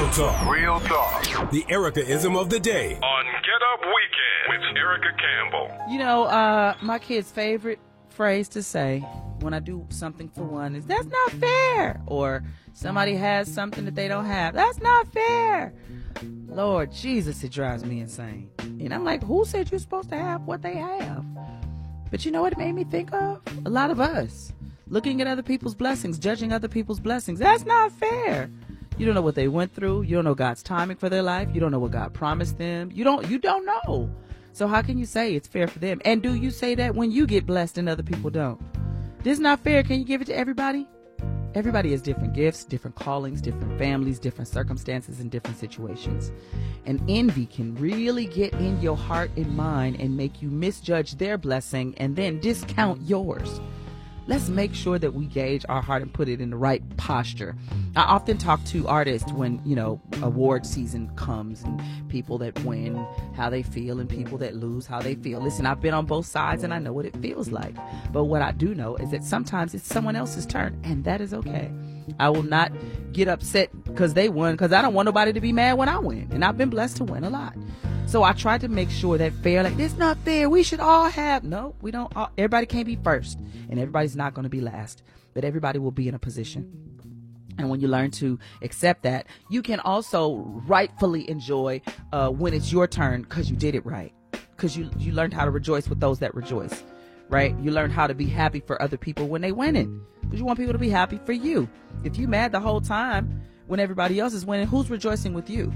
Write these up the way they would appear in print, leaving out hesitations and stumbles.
talk. Real talk. The Erica-ism of the day. On Get Up Weekend with Erica Campbell. You know, my kid's favorite phrase to say when I do something for one is, that's not fair. Or somebody has something that they don't have. That's not fair. Lord Jesus, it drives me insane. And I'm like, who said you're supposed to have what they have? But you know what it made me think of? A lot of us. Looking at other people's blessings, judging other people's blessings. That's not fair. You don't know what they went through. You don't know God's timing for their life. You don't know what God promised them. You don't know. So how can you say it's fair for them? And do you say that when you get blessed and other people don't? This is not fair. Can you give it to everybody? Everybody has different gifts, different callings, different families, different circumstances, and different situations. And envy can really get in your heart and mind and make you misjudge their blessing and then discount yours. Let's make sure that we gauge our heart and put it in the right posture. I often talk to artists when, award season comes and people that win, how they feel, and people that lose, how they feel. Listen, I've been on both sides and I know what it feels like. But what I do know is that sometimes it's someone else's turn, and that is okay. I will not get upset because they won, because I don't want nobody to be mad when I win. And I've been blessed to win a lot. So I tried to make sure that fair, like, it's not fair. We should all have. No, we don't. Everybody can't be first, and everybody's not going to be last, but everybody will be in a position. And when you learn to accept that, you can also rightfully enjoy when it's your turn, because you did it right, because you learned how to rejoice with those that rejoice, right? You learned how to be happy for other people when they win it, because you want people to be happy for you. If you mad the whole time when everybody else is winning, who's rejoicing with you,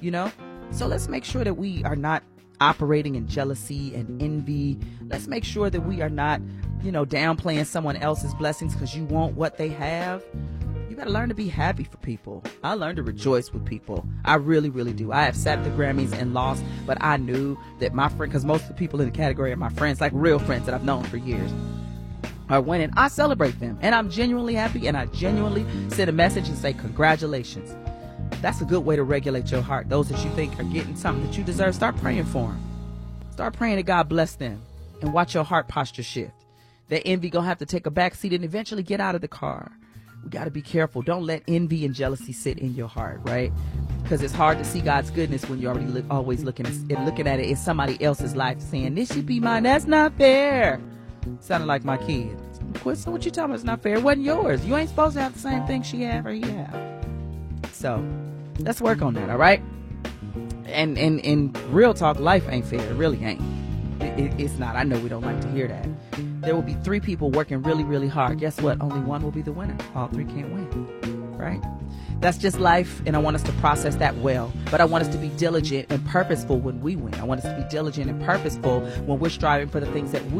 So let's make sure that we are not operating in jealousy and envy. Let's make sure that we are not, downplaying someone else's blessings because you want what they have. You got to learn to be happy for people. I learned to rejoice with people. I really, really do. I have sat at the Grammys and lost, but I knew that my friend, because most of the people in the category are my friends, like real friends that I've known for years, are winning. I celebrate them, and I'm genuinely happy, and I genuinely send a message and say, congratulations. That's a good way to regulate your heart. Those that you think are getting something that you deserve, start praying for them. Start praying that God bless them, and watch your heart posture shift. That envy going to have to take a back seat and eventually get out of the car. We got to be careful. Don't let envy and jealousy sit in your heart, right? Because it's hard to see God's goodness when you're already always looking at it in somebody else's life, saying, this should be mine. That's not fair. Sounded like my kid. So what you talking about? It's not fair. It wasn't yours. You ain't supposed to have the same thing she have or he have. So let's work on that, all right? And in real talk, life ain't fair. It really ain't. It's not. I know we don't like to hear that. There will be 3 people working really, really hard. Guess what? Only one will be the winner. All 3 can't win, right? That's just life, and I want us to process that well. But I want us to be diligent and purposeful when we win. I want us to be diligent and purposeful when we're striving for the things that we